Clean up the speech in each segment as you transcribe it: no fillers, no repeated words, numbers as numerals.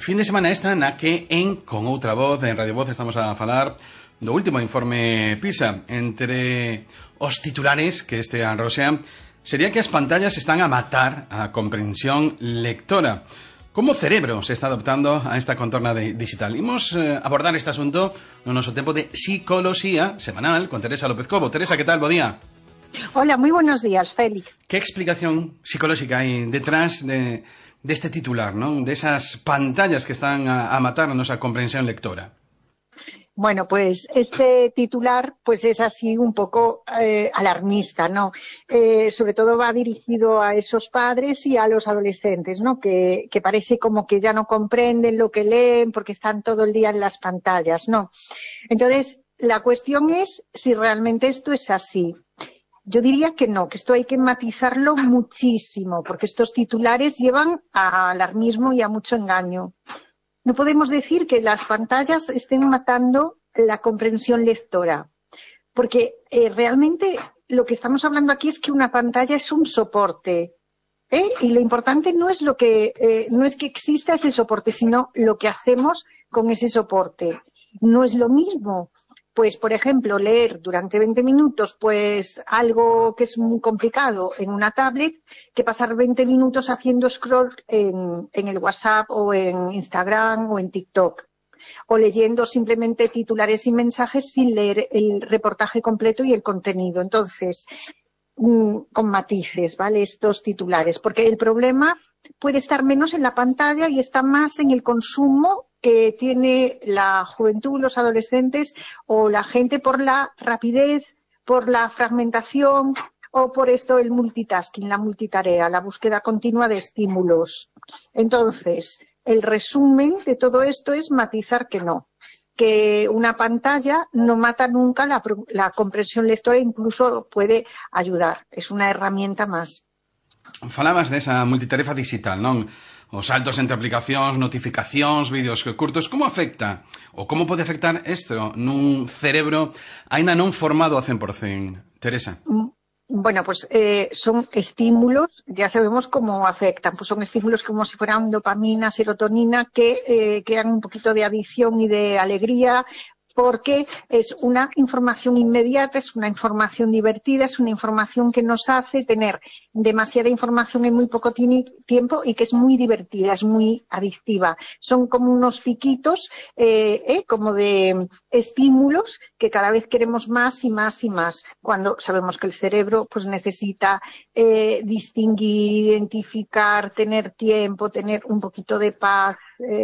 Fin de semana esta na que Con Outra Voz, en Radio Voz, estamos a falar do último informe PISA. Entre os titulares que este arroxean sería que as pantallas están a matar a comprensión lectora. Como o cerebro se está adoptando a esta contorna digital? Imos abordar este asunto no noso tempo de psicoloxía semanal con Teresa López Cobo. Teresa, que tal? Bo día. Hola, muy buenos días, Félix. Que explicación psicolóxica hai detrás deste titular, non? De esas pantallas que están a matar a nosa comprensión lectora. Bueno, pues este titular pues es así un poco alarmista, ¿no? Sobre todo va dirigido a esos padres y a los adolescentes, ¿no? Que parece como que ya no comprenden lo que leen porque están todo el día en las pantallas, ¿no? Entonces, la cuestión es si realmente esto es así. Yo diría que no, que esto hay que matizarlo muchísimo, porque estos titulares llevan a alarmismo y a mucho engaño. No podemos decir que las pantallas estén matando la comprensión lectora, porque realmente lo que estamos hablando aquí es que una pantalla es un soporte, y lo importante no es no es que exista ese soporte, sino lo que hacemos con ese soporte. No es lo mismo, pues, por ejemplo, leer durante 20 minutos pues algo que es muy complicado en una tablet, que pasar 20 minutos haciendo scroll en el WhatsApp o en Instagram o en TikTok, o leyendo simplemente titulares y mensajes sin leer el reportaje completo y el contenido. Entonces, con matices, ¿vale? Estos titulares, porque el problema puede estar menos en la pantalla y está más en el consumo que tiene la juventud, los adolescentes o la gente por la rapidez, por la fragmentación o por esto el multitasking, la multitarea, la búsqueda continua de estímulos. Entonces, el resumen de todo esto es matizar que no, que una pantalla no mata nunca la comprensión lectora, incluso puede ayudar, es una herramienta más. Falabas desa multitarefa digital, non? Os saltos entre aplicacións, notificacións, vídeos curtos, como afecta ou como pode afectar isto nun cerebro aínda non formado ao 100%, Teresa? Bueno, pues son estímulos, ya sabemos cómo afectan, pues son estímulos como si fueran dopamina, serotonina, que crean un poquito de adicción y de alegría, porque es una información inmediata, es una información divertida, es una información que nos hace tener demasiada información en muy poco tiempo y que es muy divertida, es muy adictiva. Son como unos piquitos, como de estímulos que cada vez queremos más y más y más, cuando sabemos que el cerebro pues necesita distinguir, identificar, tener tiempo, tener un poquito de paz,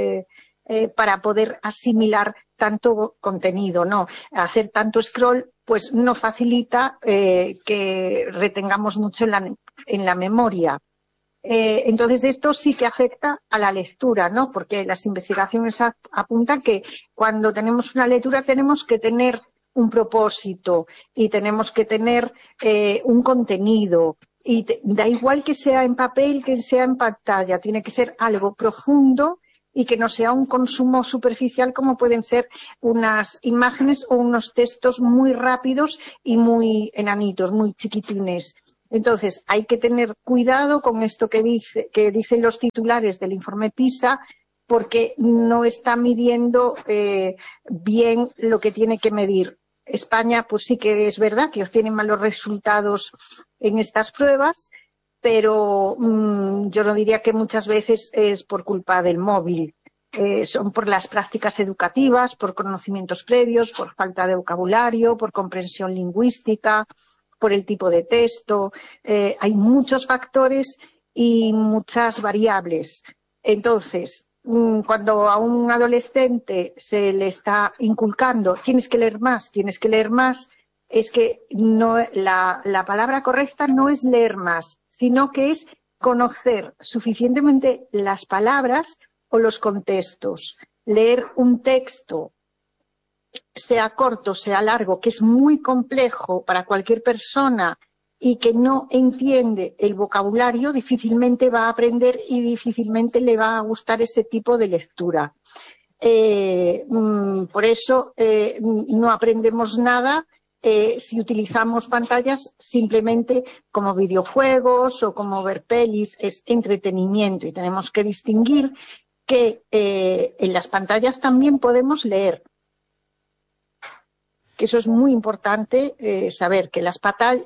para poder asimilar tanto contenido, ¿no? Hacer tanto scroll pues no facilita que retengamos mucho en la memoria. Entonces esto sí que afecta a la lectura, ¿no? Porque las investigaciones apuntan que cuando tenemos una lectura tenemos que tener un propósito y tenemos que tener un contenido. Y da igual que sea en papel, que sea en pantalla, tiene que ser algo profundo y que no sea un consumo superficial como pueden ser unas imágenes o unos textos muy rápidos y muy enanitos, muy chiquitines. Entonces, hay que tener cuidado con esto que dicen los titulares del informe PISA, porque no está midiendo bien lo que tiene que medir. España, pues sí que es verdad que obtiene malos resultados en estas pruebas, pero yo no diría que muchas veces es por culpa del móvil. Son por las prácticas educativas, por conocimientos previos, por falta de vocabulario, por comprensión lingüística, por el tipo de texto. Hay muchos factores y muchas variables. Entonces, cuando a un adolescente se le está inculcando tienes que leer más, es que no, la palabra correcta no es leer más, sino que es conocer suficientemente las palabras o los contextos. Leer un texto, sea corto, sea largo, que es muy complejo para cualquier persona y que no entiende el vocabulario, difícilmente va a aprender y difícilmente le va a gustar ese tipo de lectura. Por eso no aprendemos nada si utilizamos pantallas simplemente como videojuegos o como ver pelis. Es entretenimiento y tenemos que distinguir que en las pantallas también podemos leer. Que eso es muy importante saber, que las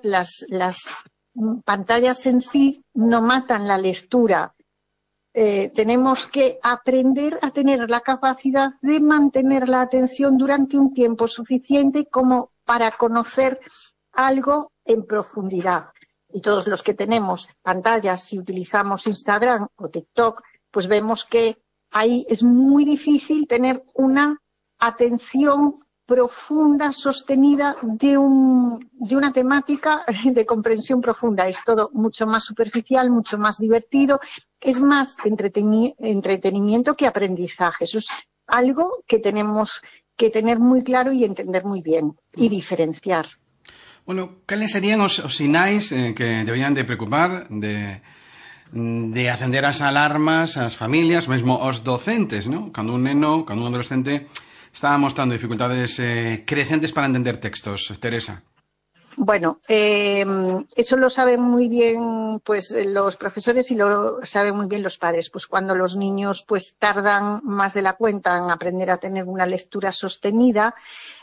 pantallas en sí no matan la lectura. Tenemos que aprender a tener la capacidad de mantener la atención durante un tiempo suficiente como para conocer algo en profundidad. Y todos los que tenemos pantallas, si utilizamos Instagram o TikTok, pues vemos que ahí es muy difícil tener una atención profunda, sostenida de una temática de comprensión profunda. Es todo mucho más superficial, mucho más divertido, es más entretenimiento que aprendizaje. Eso es algo que tenemos que tener muy claro y entender muy bien y diferenciar. Bueno, cales serían os sinais que deberían de preocupar de acender as alarmas ás familias, mesmo aos docentes, ¿no? Cando un adolescente está mostrando dificultades crecentes para entender textos. Teresa. Bueno, eso lo saben muy bien pues los profesores y lo saben muy bien los padres. Pues cuando los niños pues tardan más de la cuenta en aprender a tener una lectura sostenida,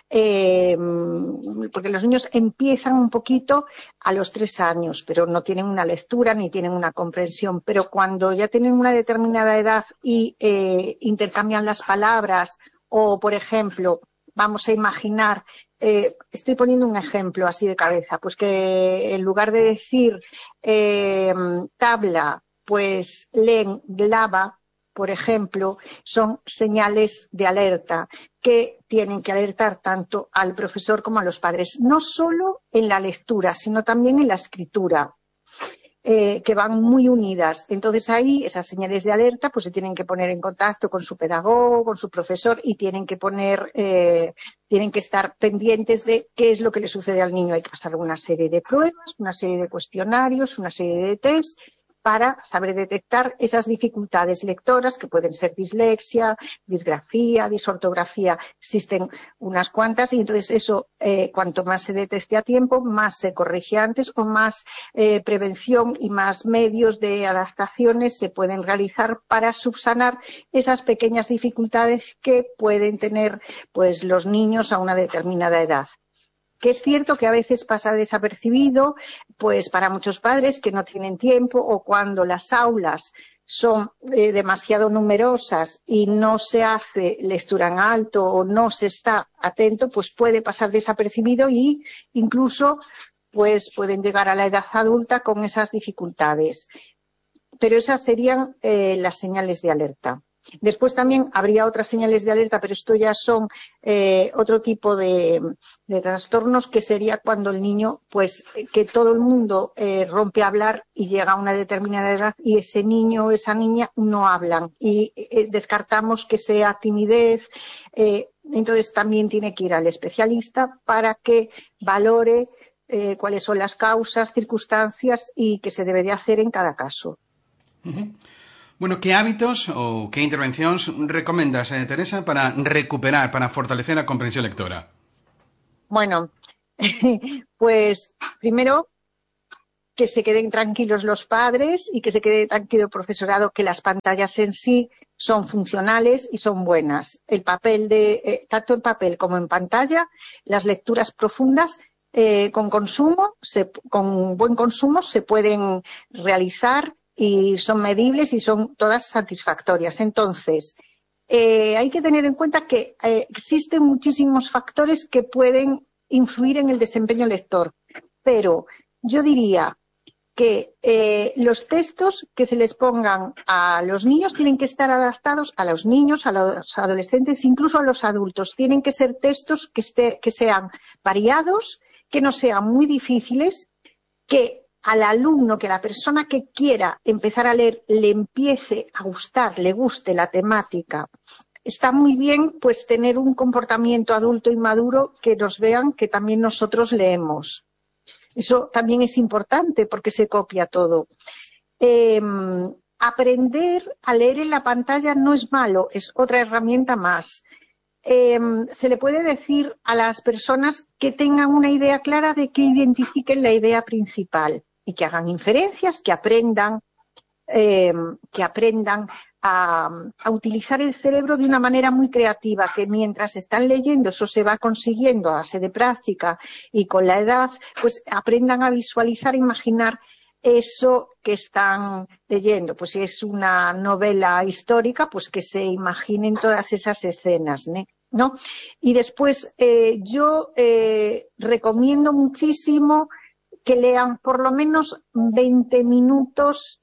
porque los niños empiezan un poquito a los 3 años, pero no tienen una lectura ni tienen una comprensión. Pero cuando ya tienen una determinada edad y intercambian las palabras o, por ejemplo, vamos a imaginar, estoy poniendo un ejemplo así de cabeza, pues que en lugar de decir tabla, pues leen glava, por ejemplo, son señales de alerta que tienen que alertar tanto al profesor como a los padres, no solo en la lectura, sino también en la escritura. Que van muy unidas. Entonces ahí esas señales de alerta pues se tienen que poner en contacto con su pedagogo, con su profesor y tienen que estar pendientes de qué es lo que le sucede al niño. Hay que pasar una serie de pruebas, una serie de cuestionarios, una serie de test para saber detectar esas dificultades lectoras que pueden ser dislexia, disgrafía, disortografía. Existen unas cuantas y entonces eso, cuanto más se detecte a tiempo, más se corrige antes o más prevención y más medios de adaptaciones se pueden realizar para subsanar esas pequeñas dificultades que pueden tener pues los niños a una determinada edad. Que es cierto que a veces pasa desapercibido, pues para muchos padres que no tienen tiempo o cuando las aulas son demasiado numerosas y no se hace lectura en alto o no se está atento, pues puede pasar desapercibido y incluso pues pueden llegar a la edad adulta con esas dificultades. Pero esas serían las señales de alerta. Después también habría otras señales de alerta, pero esto ya son otro tipo de trastornos, que sería cuando el niño, pues que todo el mundo rompe a hablar y llega a una determinada edad y ese niño o esa niña no hablan y descartamos que sea timidez. Entonces también tiene que ir al especialista para que valore cuáles son las causas, circunstancias y qué se debe de hacer en cada caso. Uh-huh. Bueno, ¿qué hábitos o qué intervencións recomendas, Teresa, para recuperar, para fortalecer a comprensión lectora? Bueno, pues primero que se queden tranquilos los padres y que se quede tranquilo el profesorado, que las pantallas en sí son funcionales y son buenas. El papel tanto en papel como en pantalla, las lecturas profundas con buen consumo se pueden realizar y son medibles y son todas satisfactorias. Entonces, hay que tener en cuenta que existen muchísimos factores que pueden influir en el desempeño lector, pero yo diría que los textos que se les pongan a los niños tienen que estar adaptados a los niños, a los adolescentes, incluso a los adultos. Tienen que ser textos que sean variados, que no sean muy difíciles, que al alumno, que a la persona que quiera empezar a leer le empiece a gustar, le guste la temática. Está muy bien pues tener un comportamiento adulto y maduro, que nos vean que también nosotros leemos. Eso también es importante porque se copia todo. Aprender a leer en la pantalla no es malo, es otra herramienta más. Se le puede decir a las personas que tengan una idea clara, de que identifiquen la idea principal y que hagan inferencias, que aprendan a utilizar el cerebro de una manera muy creativa, que mientras están leyendo eso se va consiguiendo a base de práctica y con la edad, pues aprendan a visualizar, imaginar eso que están leyendo. Pues si es una novela histórica, pues que se imaginen todas esas escenas, ¿no? Y después yo recomiendo muchísimo que lean por lo menos 20 minutos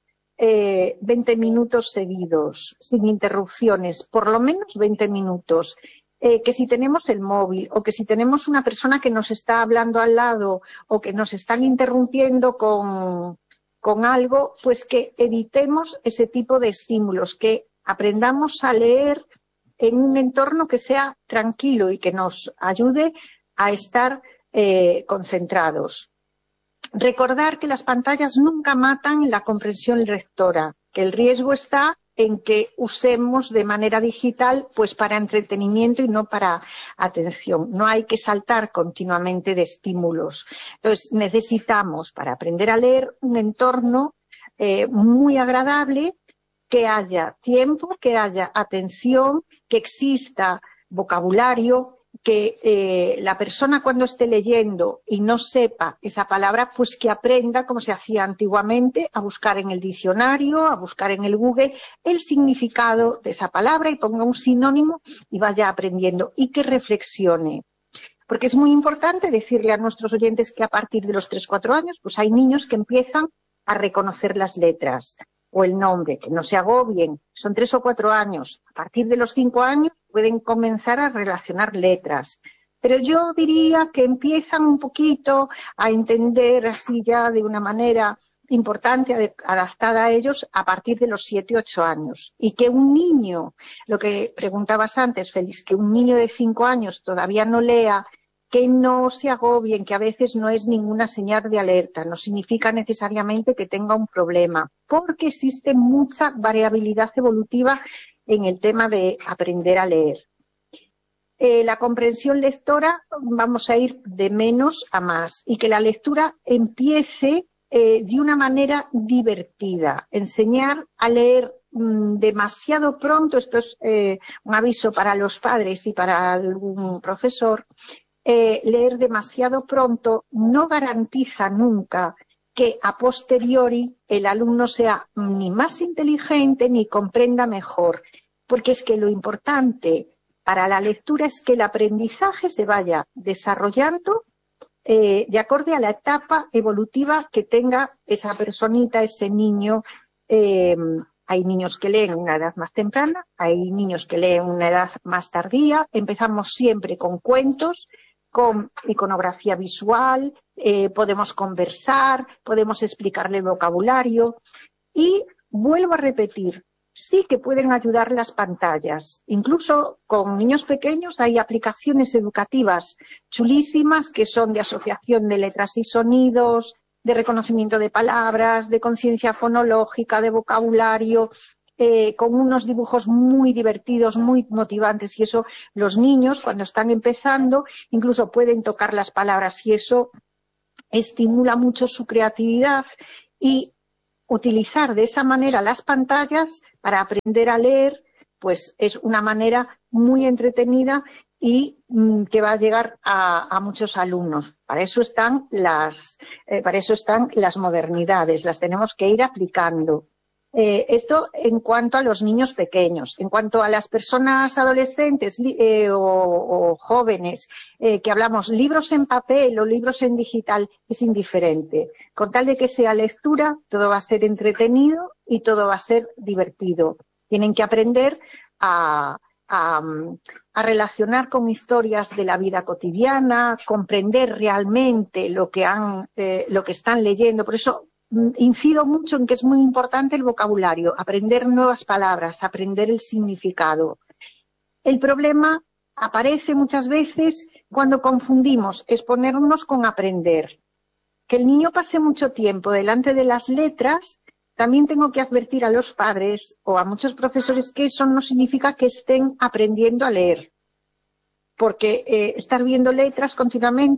seguidos, sin interrupciones, por lo menos 20 minutos. Que si tenemos el móvil o que si tenemos una persona que nos está hablando al lado o que nos están interrumpiendo con algo, pues que evitemos ese tipo de estímulos, que aprendamos a leer en un entorno que sea tranquilo y que nos ayude a estar concentrados. Recordar que las pantallas nunca matan la comprensión lectora, que el riesgo está en que usemos de manera digital pues para entretenimiento y no para atención. No hay que saltar continuamente de estímulos. Entonces necesitamos, para aprender a leer, un entorno muy agradable, que haya tiempo, que haya atención, que exista vocabulario, que la persona cuando esté leyendo y no sepa esa palabra, pues que aprenda, como se hacía antiguamente, a buscar en el diccionario, a buscar en el Google el significado de esa palabra y ponga un sinónimo y vaya aprendiendo, y que reflexione. Porque es muy importante decirle a nuestros oyentes que a partir de los 3-4 años, pues hay niños que empiezan a reconocer las letras o el nombre, que no se agobien, son 3 o 4 años. A partir de los 5 años pueden comenzar a relacionar letras. Pero yo diría que empiezan un poquito a entender así ya de una manera importante, adaptada a ellos, a partir de los 7-8 años. Y que un niño, lo que preguntabas antes, Félix, que un niño de 5 años todavía no lea, que no se agobien, que a veces no es ninguna señal de alerta, no significa necesariamente que tenga un problema, porque existe mucha variabilidad evolutiva en el tema de aprender a leer. La comprensión lectora vamos a ir de menos a más, y que la lectura empiece de una manera divertida. Enseñar a leer demasiado pronto, esto es un aviso para los padres y para algún profesor, leer demasiado pronto no garantiza nunca que a posteriori el alumno sea ni más inteligente ni comprenda mejor, porque es que lo importante para la lectura es que el aprendizaje se vaya desarrollando de acorde a la etapa evolutiva que tenga esa personita, ese niño. Hay niños que leen a una edad más temprana, hay niños que leen a una edad más tardía. Empezamos siempre con cuentos, con iconografía visual, podemos conversar, podemos explicarle el vocabulario. Y vuelvo a repetir, sí que pueden ayudar las pantallas. Incluso con niños pequeños hay aplicaciones educativas chulísimas que son de asociación de letras y sonidos, de reconocimiento de palabras, de conciencia fonológica, de vocabulario, con unos dibujos muy divertidos, muy motivantes, y eso los niños cuando están empezando incluso pueden tocar las palabras y eso estimula mucho su creatividad. Y utilizar de esa manera las pantallas para aprender a leer, pues es una manera muy entretenida y que va a llegar a muchos alumnos. Para eso están las modernidades, las tenemos que ir aplicando. Esto en cuanto a los niños pequeños. En cuanto a las personas adolescentes o jóvenes, que hablamos libros en papel o libros en digital, es indiferente. Con tal de que sea lectura, todo va a ser entretenido y todo va a ser divertido. Tienen que aprender a relacionar con historias de la vida cotidiana, comprender realmente lo que están leyendo. Por eso incido mucho en que es muy importante el vocabulario, aprender nuevas palabras, aprender el significado. El problema aparece muchas veces cuando confundimos exponernos con aprender. Que el niño pase mucho tiempo delante de las letras, también tengo que advertir a los padres o a muchos profesores que eso no significa que estén aprendiendo a leer. Porque estar viendo letras continuamente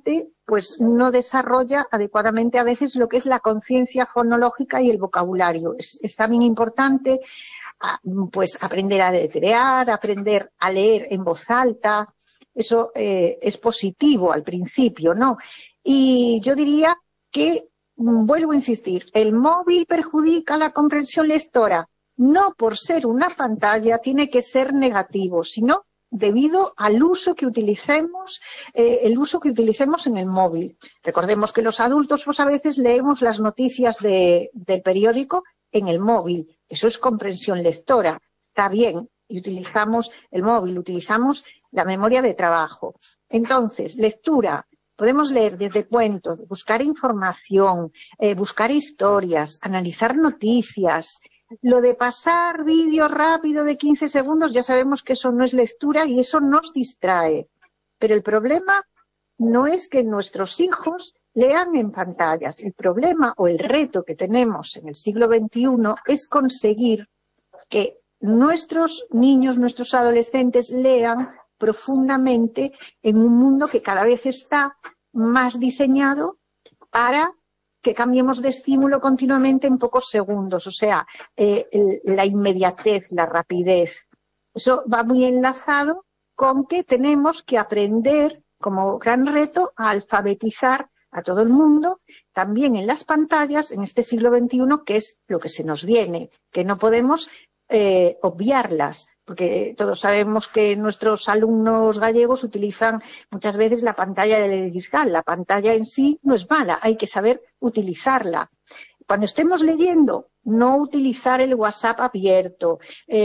pues no desarrolla adecuadamente a veces lo que es la conciencia fonológica y el vocabulario. Es también importante pues aprender a deletrear, aprender a leer en voz alta. Eso es positivo al principio, ¿no? Y yo diría que, vuelvo a insistir, el móvil perjudica la comprensión lectora. No por ser una pantalla tiene que ser negativo, sino debido al uso que utilicemos, el uso que utilicemos en el móvil. Recordemos que los adultos pues a veces leemos las noticias del periódico en el móvil. Eso es comprensión lectora. Está bien, y utilizamos el móvil, utilizamos la memoria de trabajo. Entonces, lectura. Podemos leer desde cuentos, buscar información, buscar historias, analizar noticias. Lo de pasar vídeo rápido de 15 segundos, ya sabemos que eso no es lectura y eso nos distrae. Pero el problema no es que nuestros hijos lean en pantallas. El problema o el reto que tenemos en el siglo XXI es conseguir que nuestros niños, nuestros adolescentes lean profundamente en un mundo que cada vez está más diseñado para que cambiemos de estímulo continuamente en pocos segundos, o sea, la inmediatez, la rapidez. Eso va muy enlazado con que tenemos que aprender como gran reto a alfabetizar a todo el mundo, también en las pantallas, en este siglo XXI, que es lo que se nos viene, que no podemos obviarlas, porque todos sabemos que nuestros alumnos gallegos utilizan muchas veces la pantalla del Edisgal. La pantalla en sí no es mala, hay que saber utilizarla. Cuando estemos leyendo, no utilizar el WhatsApp abierto,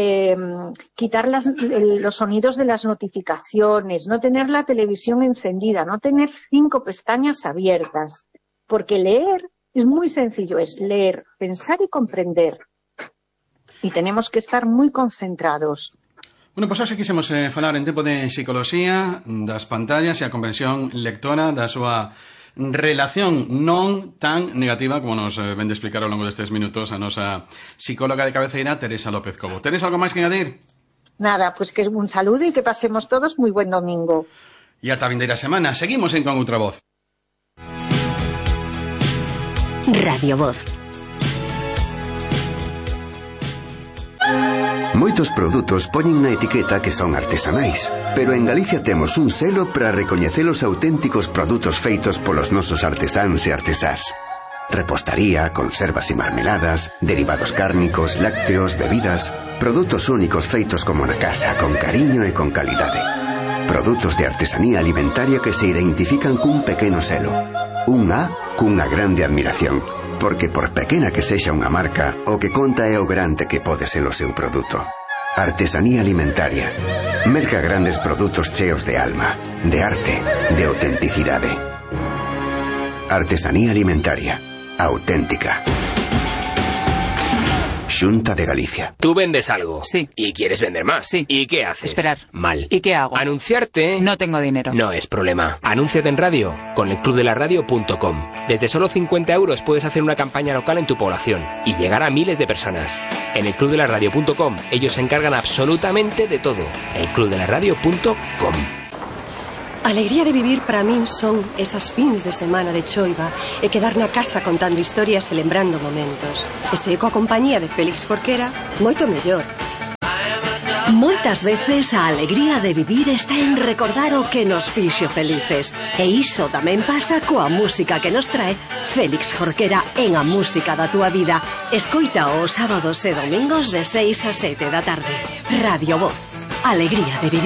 quitar los sonidos de las notificaciones, no tener la televisión encendida, no tener 5 pestañas abiertas, porque leer es muy sencillo, es leer, pensar y comprender. Y tenemos que estar moi concentrados. Bueno, pois hoxe quisemos falar en tempo de psicoloxía, das pantallas e a comprensión lectora, da súa relación non tan negativa como nos ven de explicar ao longo destes minutos a nosa psicóloga de cabeceira, Teresa López Cobo. Teresa, algo máis que añadir? Nada, pues que un saludo y que pasemos todos moi buen domingo. E ata a vindeira semana. Seguimos en Con Outra Voz. Radio Voz. Moitos produtos poñen na etiqueta que son artesanais, pero en Galicia temos un selo para recoñecer os auténticos produtos feitos polos nosos artesáns e artesás. Repostaría, conservas e marmeladas, derivados cárnicos, lácteos, bebidas, produtos únicos feitos como na casa, con cariño e con calidade. Produtos de artesanía alimentaria que se identifican cun pequeno selo. Un A cunha grande admiración. Porque por pequena que sexa unha marca, o que conta é o grande que pode ser o seu produto. Artesanía alimentaria. Merca grandes produtos cheos de alma, de arte, de autenticidade. Artesanía alimentaria. Auténtica. Xunta de Galicia. Tú vendes algo. Sí. Y quieres vender más. Sí. ¿Y qué haces? Esperar. Mal. ¿Y qué hago? Anunciarte. No tengo dinero. No es problema. Anúnciate en radio con elclubdelaradio.com. Desde solo 50 € puedes hacer una campaña local en tu población y llegar a miles de personas. En elclubdelaradio.com ellos se encargan absolutamente de todo. elclubdelaradio.com. A alegría de vivir para min son esas fins de semana de choiva e quedar na casa contando historias e lembrando momentos. E se coa compañía de Félix Jorquera, moito mellor. Moitas veces a alegría de vivir está en recordar o que nos fixo felices. E iso tamén pasa coa música que nos trae Félix Jorquera en A Música da Túa Vida. Escoita os sábados e domingos de 6 a 7 da tarde. Radio Voz. Alegría de vivir.